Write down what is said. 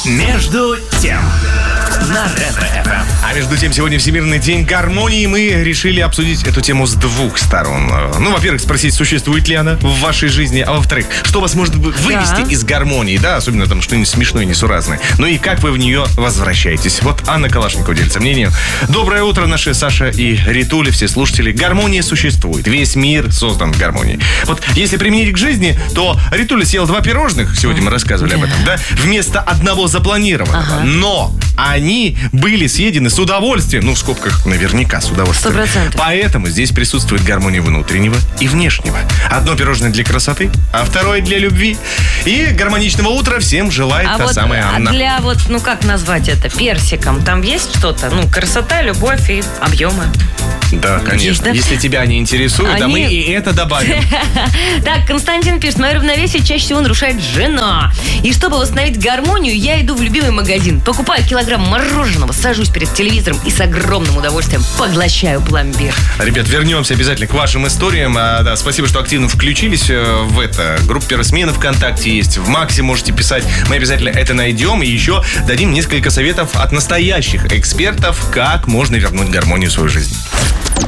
Между тем на Ретро-ФМ. А между тем, сегодня Всемирный день гармонии. Мы решили обсудить эту тему с двух сторон. Ну, во-первых, спросить, существует ли она в вашей жизни, а во-вторых, что вас может вывести из гармонии, да, особенно там что-нибудь смешное, несуразное. Ну и как вы в нее возвращаетесь. Вот Анна Калашникова делится мнением. Доброе утро, наши Саша и Ритуля, все слушатели. Гармония существует. Весь мир создан в гармонии. Вот если применить к жизни, то Ритуля съел 2 пирожных, сегодня мы рассказывали об этом, да, вместо одного запланированного. Но они были съедены с удовольствием. Ну, в скобках, наверняка, с удовольствием. 100%. Поэтому здесь присутствует гармония внутреннего и внешнего. Одно пирожное для красоты, а второе для любви. И гармоничного утра всем желает самая Анна. А для как назвать это, персиком, там есть что-то? Ну, красота, любовь и объемы. Да, конечно. Есть, да? Если тебя не интересует, мы и это добавим. Так, Константин пишет: мое равновесие чаще всего нарушает жена. И чтобы восстановить гармонию, я иду в любимый магазин, покупаю килограмм мороженого, сажусь перед телевизором и с огромным удовольствием поглощаю пломбир. Ребят, вернемся обязательно к вашим историям. Да, спасибо, что активно включились в это. Группа «Росмена» ВКонтакте есть, в Максе можете писать. Мы обязательно это найдем и еще дадим несколько советов от настоящих экспертов, как можно вернуть гармонию в свою жизнь.